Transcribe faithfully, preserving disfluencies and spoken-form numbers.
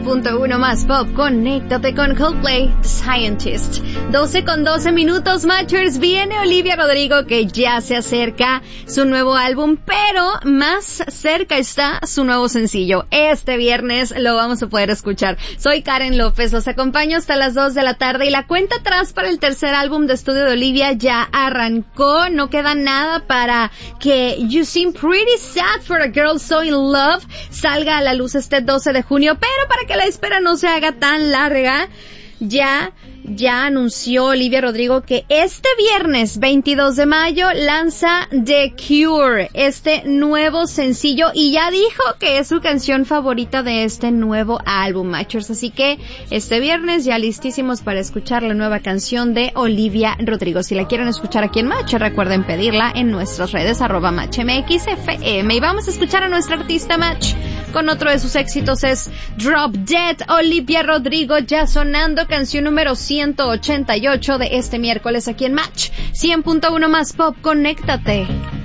Punto uno más pop, conéctate con Coldplay, The Scientist. doce con doce minutos, Matchers. Viene Olivia Rodrigo, que ya se acerca su nuevo álbum, pero más cerca está su nuevo sencillo. Este viernes lo vamos a poder escuchar. Soy Karen López, los acompaño hasta las dos de la tarde y la cuenta atrás para el tercer álbum de estudio de Olivia ya arrancó. No queda nada para que You Seem Pretty Sad for a Girl So in Love salga a la luz este doce de junio, pero para que la espera no se haga tan larga, ya, ya anunció Olivia Rodrigo que este viernes veintidós de mayo lanza The Cure, este nuevo sencillo, y ya dijo que es su canción favorita de este nuevo álbum, Matchers. Así que este viernes ya listísimos para escuchar la nueva canción de Olivia Rodrigo. Si la quieren escuchar aquí en Match, recuerden pedirla en nuestras redes arroba matchmxfm. Y vamos a escuchar a nuestra artista Match con otro de sus éxitos, es Drop Dead. Olivia Rodrigo ya sonando, canción número ciento ochenta y ocho de este miércoles aquí en Match cien punto uno más pop. Conéctate.